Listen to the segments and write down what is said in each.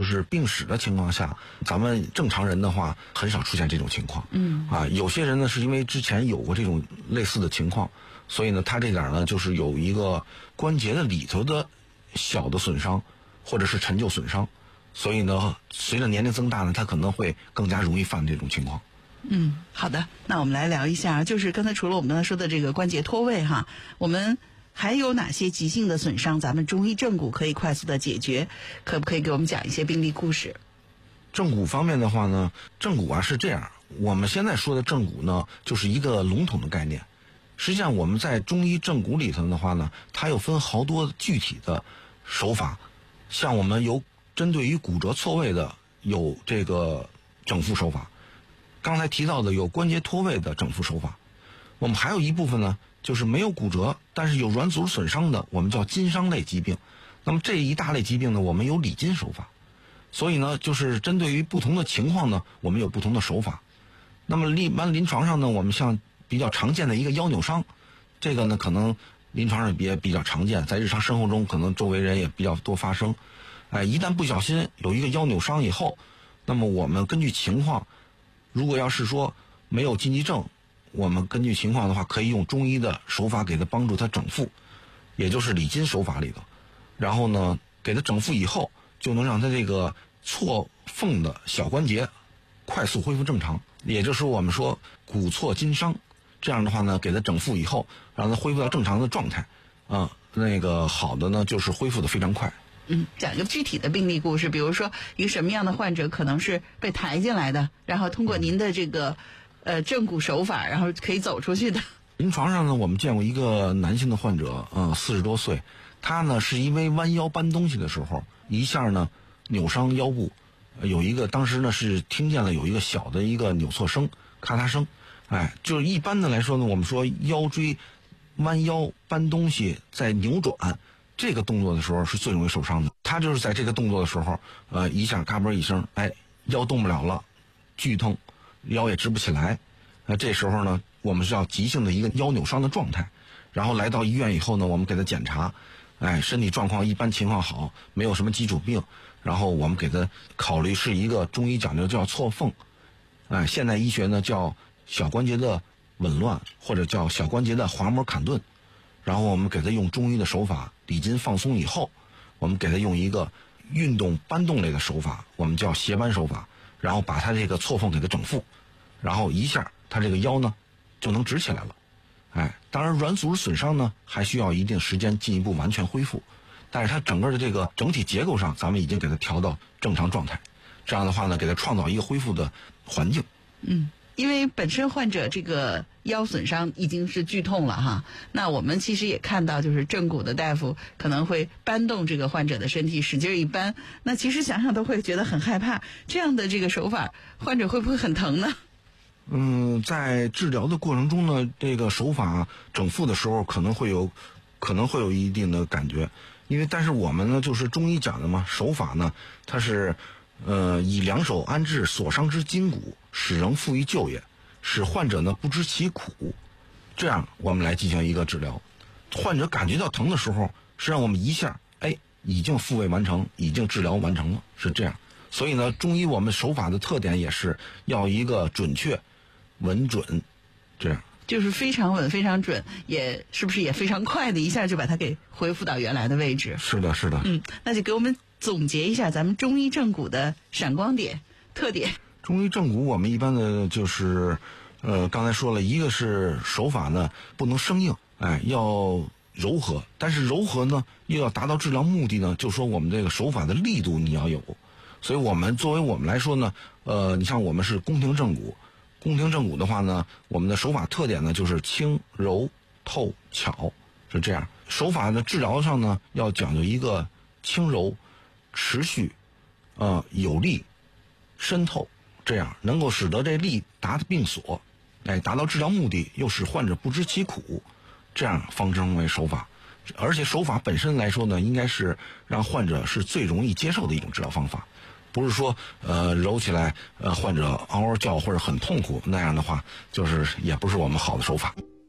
就是病史的情况下，咱们正常人的话很少出现这种情况。有些人呢是因为之前有过这种类似的情况，所以呢他这点呢就是有一个关节的里头的小的损伤或者是陈旧损伤，所以呢随着年龄增大呢，他可能会更加容易犯这种情况。 好的，那我们来聊一下，就是刚才除了我们刚才说的这个关节脱位哈，我们还有哪些急性的损伤咱们中医正骨可以快速的解决？可不可以给我们讲一些病例故事？ 正骨方面的话呢，正骨啊是这样，我们现在说的正骨呢就是一个笼统的概念，实际上我们在中医正骨里头的话呢，它又分好多具体的手法，像我们有针对于骨折错位的有这个整复手法，刚才提到的有关节脱位的整复手法，我们还有一部分呢就是没有骨折但是有软组织损伤的，我们叫筋伤类疾病。那么这一大类疾病呢，我们有理筋手法，所以呢就是针对于不同的情况呢，我们有不同的手法。那么一般临床上呢，我们像比较常见的一个腰扭伤，这个呢可能临床上也比较常见，在日常生活中可能周围人也比较多发生。一旦不小心有一个腰扭伤以后，那么我们根据情况，如果要是说没有禁忌症，我们根据情况的话，可以用中医的手法给他帮助他整复，也就是理筋手法里头，然后呢给他整复以后，就能让他这个错缝的小关节快速恢复正常，也就是我们说骨错筋伤。这样的话呢，给他整复以后，让他恢复到正常的状态，那个好的呢就是恢复的非常快。 讲一个具体的病例故事，比如说一个什么样的患者可能是被抬进来的，然后通过您的这个正骨手法，然后可以走出去的。 临床上呢，我们见过一个男性的患者，40多岁，他呢是因为弯腰搬东西的时候，一下呢扭伤腰部，有一个当时呢是听见了有一个小的一个扭挫声，咔嗒声。就是一般的来说呢，我们说腰椎弯腰搬东西在扭转这个动作的时候是最容易受伤的。他就是在这个动作的时候，一下嘎嘣一声，腰动不了了，剧痛，腰也直不起来。这时候呢，我们是要急性的一个腰扭伤的状态，然后来到医院以后呢，我们给他检查，身体状况一般情况好，没有什么基础病，然后我们给他考虑是一个中医讲究叫错缝，现代医学呢叫小关节的紊乱，或者叫小关节的滑膜坎顿，然后我们给他用中医的手法理筋放松以后，我们给他用一个运动搬动类的手法，我们叫斜搬手法，然后把他这个错缝给他整复，然后一下他这个腰呢就能直起来了。当然软组织损伤呢还需要一定时间进一步完全恢复，但是他整个的这个整体结构上咱们已经给他调到正常状态，这样的话呢给他创造一个恢复的环境。 因为本身患者这个腰损伤已经是剧痛了哈，那我们其实也看到，就是正骨的大夫可能会搬动这个患者的身体，使劲一搬，那其实想想都会觉得很害怕。这样的这个手法，患者会不会很疼呢？ 在治疗的过程中呢，这个手法整复的时候可能会有一定的感觉，但是我们呢就是中医讲的嘛，手法呢它是以两手安置所伤之筋骨，使仍复于旧也，使患者呢不知其苦，这样我们来进行一个治疗。患者感觉到疼的时候，实际上我们一下已经复位完成，已经治疗完成了，是这样。所以呢，中医我们手法的特点也是要一个准确稳准，这样就是非常稳非常准，也是不是也非常快的一下就把它给恢复到原来的位置？ 是的是的。 那就给我们总结一下咱们中医正骨的闪光点特点。 中医正骨我们一般的就是刚才说了，一个是手法呢不能生硬，要柔和，但是柔和呢又要达到治疗目的呢，就说我们这个手法的力度你要有。所以我们作为我们来说呢，你像我们是宫廷正骨，宫廷正骨的话呢，我们的手法特点呢就是轻柔透巧，是这样。手法的治疗上呢要讲究一个轻柔持续有力深透，这样能够使得这力达病所，达到治疗目的，又使患者不知其苦，这样方称为手法。而且手法本身来说呢，应该是让患者是最容易接受的一种治疗方法，不是说揉起来患者嗷嗷叫或者很痛苦，那样的话就是也不是我们好的手法。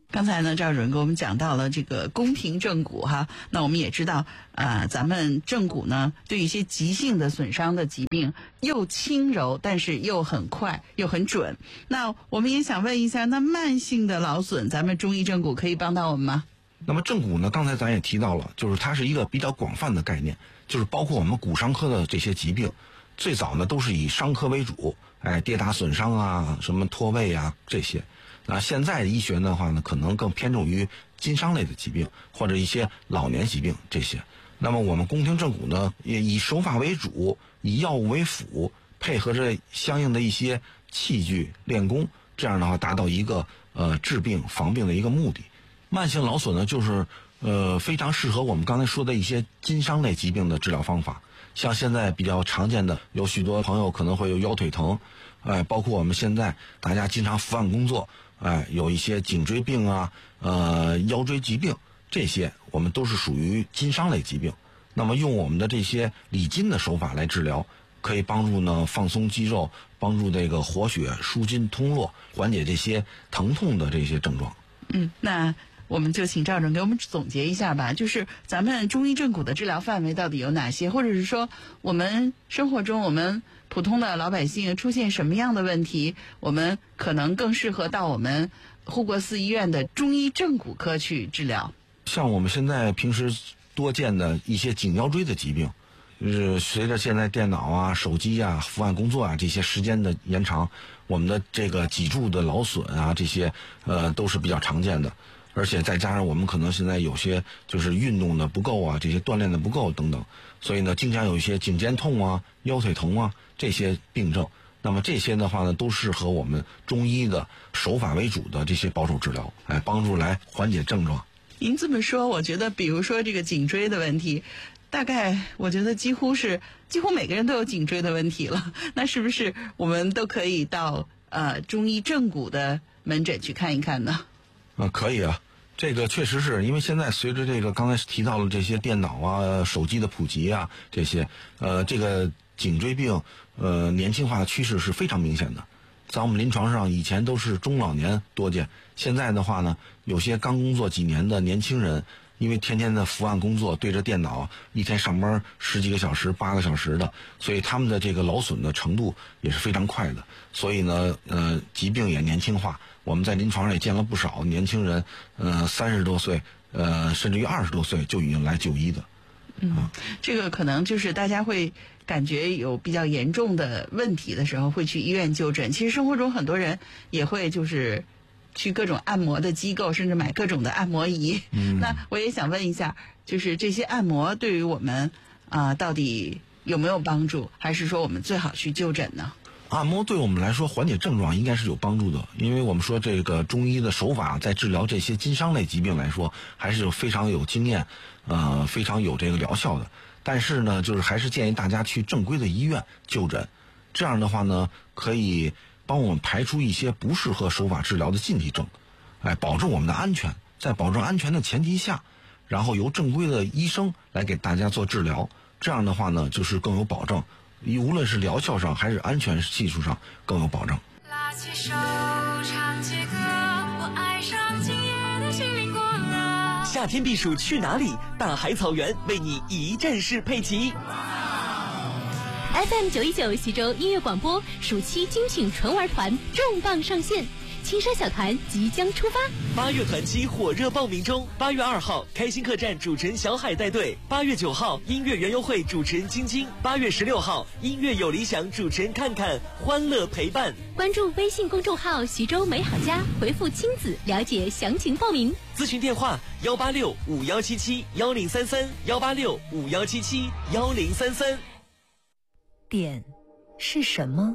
刚才呢，赵主任给我们讲到了这个宫廷正骨哈，那我们也知道，咱们正骨呢，对一些急性的损伤的疾病，又轻柔，但是又很快，又很准。那我们也想问一下，那慢性的劳损，咱们中医正骨可以帮到我们吗？ 那么正骨呢，刚才咱也提到了，就是它是一个比较广泛的概念，就是包括我们骨伤科的这些疾病，最早呢都是以伤科为主，跌打损伤啊，什么脱位啊这些。那现在医学的话呢，可能更偏重于筋伤类的疾病或者一些老年疾病这些。那么我们宫廷正骨呢，也以手法为主，以药物为辅，配合着相应的一些器具练功，这样的话达到一个治病防病的一个目的。慢性劳损呢，就是非常适合我们刚才说的一些筋伤类疾病的治疗方法。像现在比较常见的，有许多朋友可能会有腰腿疼，包括我们现在大家经常伏案工作，有一些颈椎病啊，腰椎疾病，这些我们都是属于筋伤类疾病。那么用我们的这些理筋的手法来治疗，可以帮助呢放松肌肉，帮助这个活血舒筋通络，缓解这些疼痛的这些症状。 那我们就请赵主任给我们总结一下吧，就是咱们中医正骨的治疗范围到底有哪些，或者是说我们生活中我们普通的老百姓出现什么样的问题，我们可能更适合到我们护国寺医院的中医正骨科去治疗。 像我们现在平时多见的一些颈腰椎的疾病，就是随着现在电脑啊、手机啊、伏案工作啊这些时间的延长，我们的这个脊柱的劳损啊，这些都是比较常见的。而且再加上我们可能现在有些就是运动的不够啊，这些锻炼的不够等等，所以呢，经常有一些颈肩痛啊、腰腿疼啊这些病症。那么这些的话呢，都适合我们中医的手法为主的这些保守治疗，帮助来缓解症状。 您这么说，我觉得比如说这个颈椎的问题，大概我觉得几乎每个人都有颈椎的问题了。那是不是我们都可以到中医正骨的门诊去看一看呢？ 可以啊。这个确实是因为现在随着这个刚才提到了这些电脑啊、手机的普及啊，这些这个颈椎病年轻化的趋势是非常明显的。在我们临床上，以前都是中老年多见，现在的话呢，有些刚工作几年的年轻人，因为天天的伏案工作，对着电脑，一天上班10几个小时、8个小时的，所以他们的这个劳损的程度也是非常快的。所以呢，疾病也年轻化。我们在临床上也见了不少年轻人，30多岁，甚至于20多岁就已经来就医的。 这个可能就是大家会感觉有比较严重的问题的时候，会去医院就诊。其实生活中很多人也会就是去各种按摩的机构，甚至买各种的按摩仪。那我也想问一下，就是这些按摩对于我们到底有没有帮助，还是说我们最好去就诊呢？ 按摩对我们来说缓解症状应该是有帮助的，因为我们说这个中医的手法在治疗这些筋伤类疾病来说还是非常有经验，非常有这个疗效的。但是呢，就是还是建议大家去正规的医院就诊，这样的话呢，可以帮我们排除一些不适合手法治疗的禁忌症，保证我们的安全。在保证安全的前提下，然后由正规的医生来给大家做治疗，这样的话呢，就是更有保证。无论是疗效上还是安全系数上更有保证。 拉起手唱起歌，我爱上今夜的心灵过了。 夏天避暑去哪里？大海草原为你一站式配齐。 FM 919徐州音乐广播暑期精品纯玩团重磅上线，青山小团即将出发。 8月团期火热报名中，8月2号开心客栈主持人小海带队，8月9号音乐园游会主持人晶晶，8月16号音乐有理想主持人看看，欢乐陪伴。 关注微信公众号徐州美好家，回复亲子了解详情报名。 咨询电话18651771033，18651771033。 碘是什么？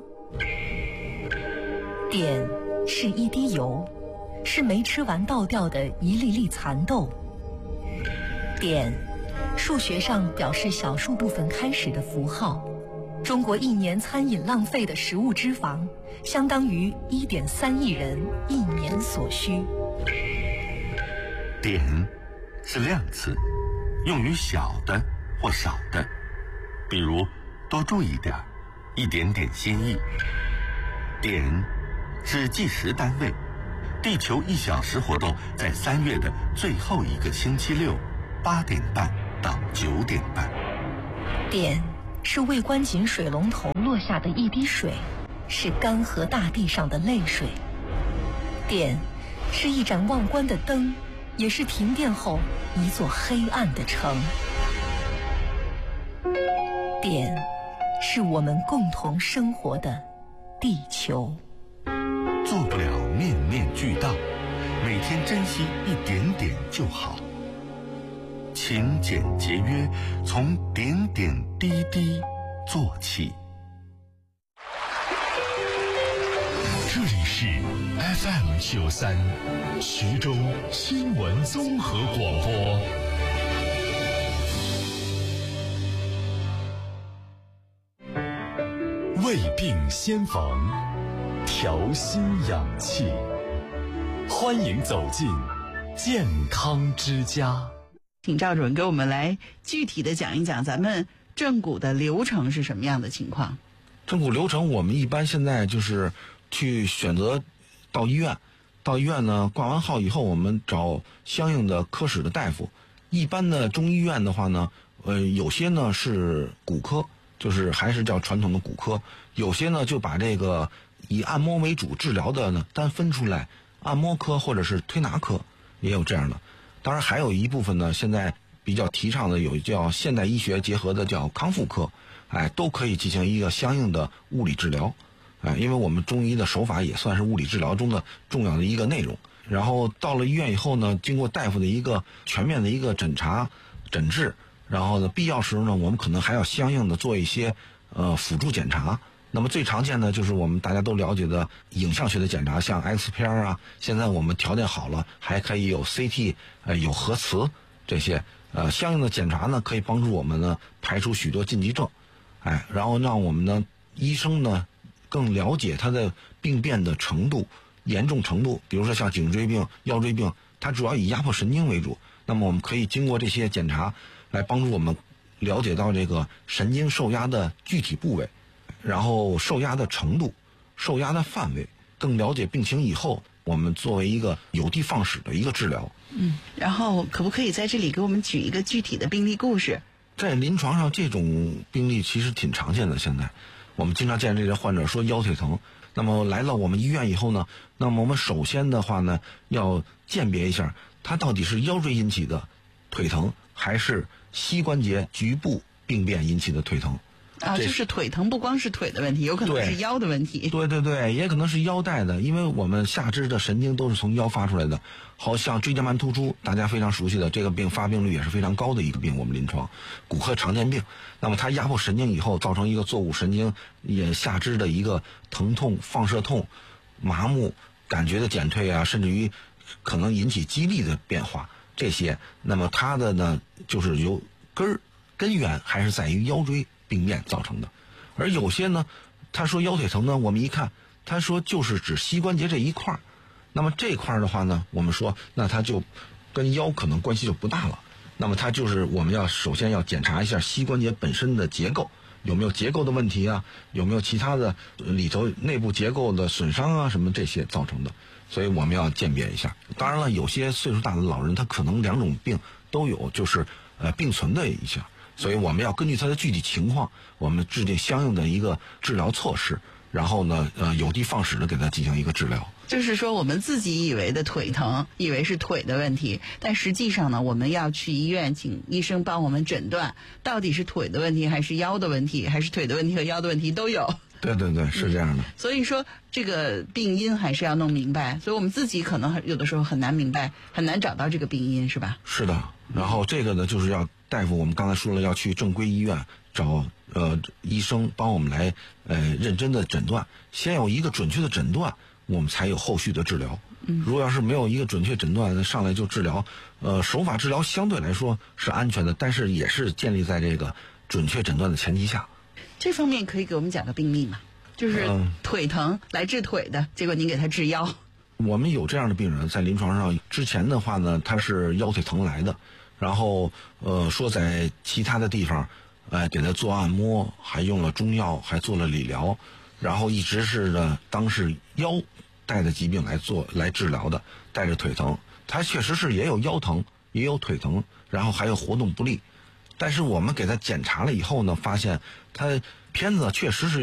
碘是一滴油，是没吃完倒掉的一粒粒蚕豆。碘，数学上表示小数部分开始的符号。中国1年餐饮浪费的食物脂肪，相当于1.3亿人1年所需。 碘是量词，用于小的或少的，比如多注意点，一点点心意。碘是计时单位， 地球1小时活动在3月的最后一个星期六，8点半到9点半。 点是未关紧水龙头落下的一滴水，是干涸大地上的泪水。点是一盏忘关的灯，也是停电后一座黑暗的城。点是我们共同生活的地球。 做不了面面俱到，每天珍惜一点点就好。勤俭节约，从点点滴滴做起。 这里是 FM93 徐州新闻综合广播。胃病先防，调心养气，欢迎走进健康之家。 请赵主任给我们来具体的讲一讲咱们正骨的流程是什么样的情况。 正骨流程我们一般现在就是去选择到医院呢，挂完号以后我们找相应的科室的大夫。一般的中医院的话呢，有些呢是骨科，就是还是叫传统的骨科，有些呢就把这个以按摩为主治疗的呢单分出来，按摩科或者是推拿科也有这样的。当然还有一部分呢，现在比较提倡的有叫现代医学结合的叫康复科，都可以进行一个相应的物理治疗，因为我们中医的手法也算是物理治疗中的重要的一个内容。然后到了医院以后呢，经过大夫的一个全面的一个诊查诊治，然后呢必要时候呢，我们可能还要相应的做一些辅助检查。那么最常见的就是我们大家都了解的影像学的检查，像 X 片啊，现在我们条件好了，还可以有 CT， 有核磁这些相应的检查呢，可以帮助我们呢排除许多禁忌症，然后让我们呢医生呢更了解它的病变的程度、严重程度。比如说像颈椎病、腰椎病，它主要以压迫神经为主，那么我们可以经过这些检查来帮助我们了解到这个神经受压的具体部位，然后受压的程度、受压的范围，更了解病情以后，我们作为一个有的放矢的一个治疗。 然后可不可以在这里给我们举一个具体的病例故事？ 在临床上这种病例其实挺常见的，现在我们经常见这些患者说腰腿疼，那么来到我们医院以后呢，那么我们首先的话呢，要鉴别一下他到底是腰椎引起的腿疼，还是膝关节局部病变引起的腿疼。 就是腿疼不光是腿的问题，有可能是腰的问题。 对，也可能是腰带的，因为我们下肢的神经都是从腰发出来的。好像椎间盘突出，大家非常熟悉的这个病，发病率也是非常高的一个病，我们临床骨科常见病。那么它压迫神经以后，造成一个坐骨神经也下肢的一个疼痛、放射痛、麻木、感觉的减退啊，甚至于可能引起肌力的变化，这些，那么它的呢，就是由根源还是在于腰椎病变造成的。而有些呢，他说腰腿疼呢，我们一看，他说就是指膝关节这一块儿。那么这块儿的话呢，我们说那它就跟腰可能关系就不大了。那么它就是我们要首先要检查一下膝关节本身的结构，有没有结构的问题啊，有没有其他的里头内部结构的损伤啊，什么这些造成的。所以我们要鉴别一下。当然了，有些岁数大的老人他可能两种病都有，就是并存的一下。所以我们要根据他的具体情况，我们制定相应的一个治疗措施，然后呢，有的放矢的给他进行一个治疗。 就是说，我们自己以为的腿疼，以为是腿的问题，但实际上呢，我们要去医院请医生帮我们诊断，到底是腿的问题，还是腰的问题，还是腿的问题和腰的问题都有。 对，是这样的。 所以说，这个病因还是要弄明白。所以我们自己可能有的时候很难明白，很难找到这个病因，是吧？ 是的。然后这个呢，就是要大夫，我们刚才说了，要去正规医院找医生帮我们来认真的诊断，先有一个准确的诊断，我们才有后续的治疗。如果要是没有一个准确诊断，上来就治疗，手法治疗相对来说是安全的，但是也是建立在这个准确诊断的前提下。 这方面可以给我们讲个病例吗？就是腿疼来治腿的，结果您给他治腰。 我们有这样的病人在临床上，之前的话呢，他是腰腿疼来的，然后说在其他的地方，给他做按摩，还用了中药，还做了理疗，然后一直是呢，当是腰带着疾病来治疗的，带着腿疼，他确实是也有腰疼，也有腿疼，然后还有活动不利。但是我们给他检查了以后呢，发现他片子确实是